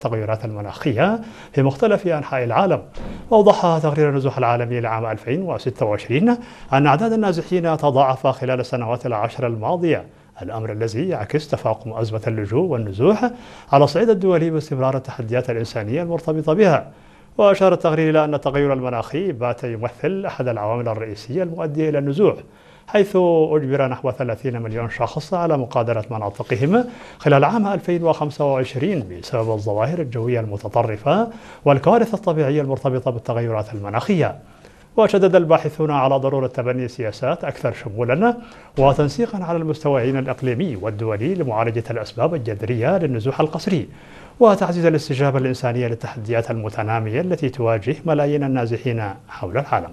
التغيرات المناخية في مختلف أنحاء العالم. وأوضح تقرير النزوح العالمي لعام 2026 أن أعداد النازحين تضاعف خلال السنوات العشر الماضية، الأمر الذي يعكس تفاقم أزمة اللجوء والنزوح على الصعيد الدولي باستمرار التحديات الإنسانية المرتبطة بها. وأشار التقرير إلى أن التغير المناخي بات يمثل أحد العوامل الرئيسية المؤدية إلى النزوح، حيث أجبر نحو 30 مليون شخص على مغادرة مناطقهم خلال عام 2025 بسبب الظواهر الجوية المتطرفة والكوارث الطبيعية المرتبطة بالتغيرات المناخية. وشدد الباحثون على ضرورة تبني سياسات أكثر شمولا وتنسيقا على المستويين الإقليمي والدولي لمعالجة الأسباب الجذرية للنزوح القسري، وتعزيز الاستجابة الإنسانية للتحديات المتنامية التي تواجه ملايين النازحين حول العالم.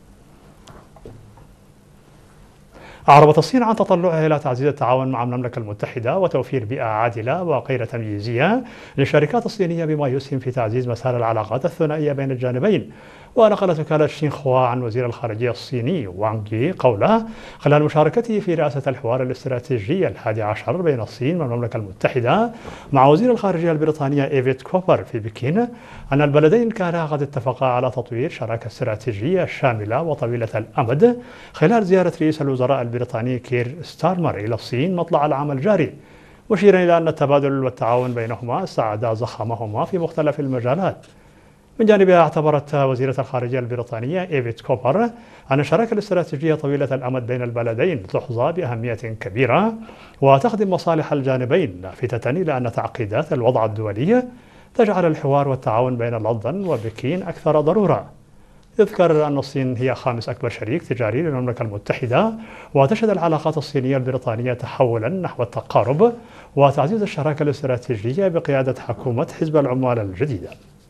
أعربت الصين عن تطلعها إلى تعزيز التعاون مع المملكة المتحدة وتوفير بيئة عادلة وغير تمييزية للشركات الصينية بما يسهم في تعزيز مسار العلاقات الثنائية بين الجانبين. ونقلت وكالة شينخوا عن وزير الخارجية الصيني وانغ يي قوله خلال مشاركته في رئاسة الحوار الاستراتيجي ال11 بين الصين والمملكة المتحدة مع وزير الخارجية البريطانية إيفيت كوبر في بكين أن البلدين كانا قد اتفقا على تطوير شراكة استراتيجية شاملة وطويلة الأمد خلال زيارة رئيس الوزراء البريطاني كير ستارمر إلى الصين مطلع العام الجاري، مشيرا إلى أن التبادل والتعاون بينهما ساعدا زخمهما في مختلف المجالات. من جانبها اعتبرت وزيرة الخارجية البريطانية إيفيت كوبر أن الشراكة الاستراتيجية طويلة الأمد بين البلدين تحظى بأهمية كبيرة وتخدم مصالح الجانبين، لافتة إلى أن تعقيدات الوضع الدولي تجعل الحوار والتعاون بين لندن وبكين أكثر ضرورة. يذكر أن الصين هي خامس أكبر شريك تجاري للمملكة المتحدة، وتشهد العلاقات الصينية البريطانية تحولا نحو التقارب وتعزيز الشراكة الاستراتيجية بقيادة حكومة حزب العمال الجديدة.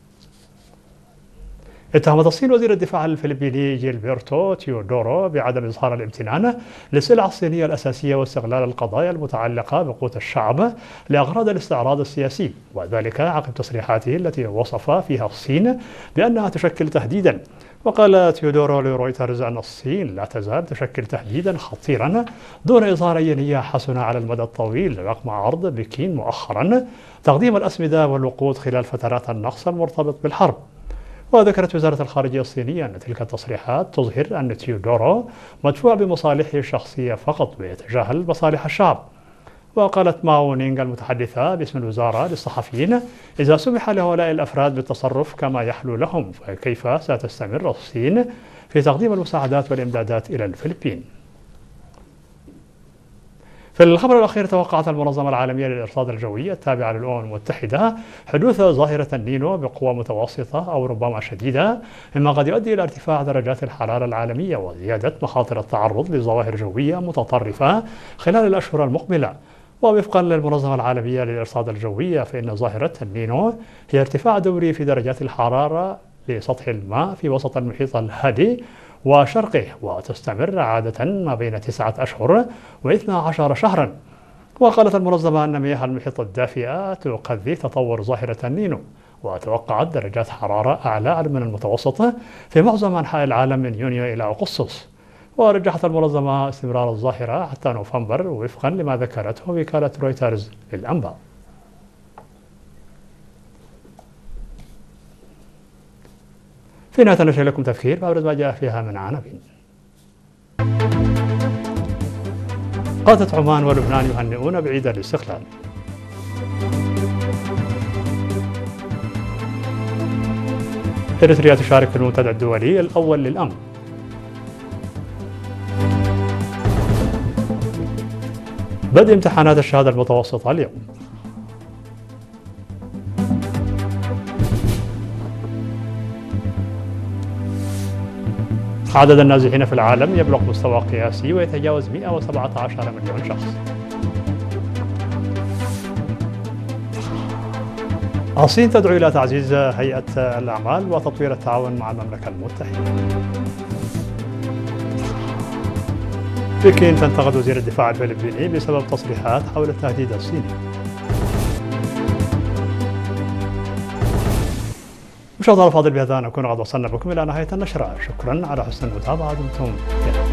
اتهمت الصين وزير الدفاع الفلبيني جيلبرتو تيودورو بعدم إظهار الامتنان للسلع الصينية الأساسية واستغلال القضايا المتعلقة بقوت الشعب لأغراض الاستعراض السياسي، وذلك عقب تصريحاته التي وصف فيها الصين بأنها تشكل تهديدا. وقال تيودورو لرويترز أن الصين لا تزال تشكل تهديدا خطيرا دون إظهار أي نية حسنة على المدى الطويل، رغم عرض بكين مؤخرا تقديم الأسمدة والوقود خلال فترات النقص المرتبط بالحرب. وذكرت وزارة الخارجية الصينية أن تلك التصريحات تظهر أن تيودورو مدفوع بمصالحه الشخصية فقط ويتجاهل مصالح الشعب. وقالت ماو نينغ المتحدثة باسم الوزارة للصحفيين إذا سمح لهؤلاء الأفراد بالتصرف كما يحلو لهم فكيف ستستمر الصين في تقديم المساعدات والإمدادات إلى الفلبين. في الخبر الأخير، توقعت المنظمة العالمية للإرصاد الجوي التابعة للأمم المتحدة حدوث ظاهرة النينو بقوة متوسطة أو ربما شديدة، مما قد يؤدي إلى ارتفاع درجات الحرارة العالمية وزيادة مخاطر التعرض لظواهر جوية متطرفة خلال الأشهر المقبلة. ووفقا للمنظمة العالمية للإرصاد الجوي فإن ظاهرة النينو هي ارتفاع دوري في درجات الحرارة لسطح الماء في وسط المحيط الهادي وشرقه، وتستمر عادة ما بين 9 أشهر و12 شهرا. وقالت المنظمة أن مياه المحيط الدافئة تقضي تطور ظاهرة النينو، وتوقعت درجات حرارة أعلى من المتوسط في معظم أنحاء العالم من يونيو إلى أغسطس. ورجحت المنظمة استمرار الظاهرة حتى نوفمبر وفقا لما ذكرته وكالة رويترز للأنباء. في نهاية نشر لكم تذكير بأبرز ما جاء فيها من عناوين. قادة عمان ولبنان يهنئون بعيد الاستقلال. إريتريا تشارك في المنتدى الدولي الأول للأمن. بدء امتحانات الشهادة المتوسطة اليوم. عدد النازحين في العالم يبلغ مستوى قياسي ويتجاوز 117 مليون شخص. الصين تدعو إلى تعزيز هيئة الأعمال وتطوير التعاون مع المملكة المتحدة. بكين تنتقد وزير الدفاع الفلبيني بسبب تصريحات حول التهديد الصيني. مشاهدينا الفاضل، بهذا نكون قد وصلنا بكم إلى نهاية النشرة. شكرا على حسن المتابعة، دمتم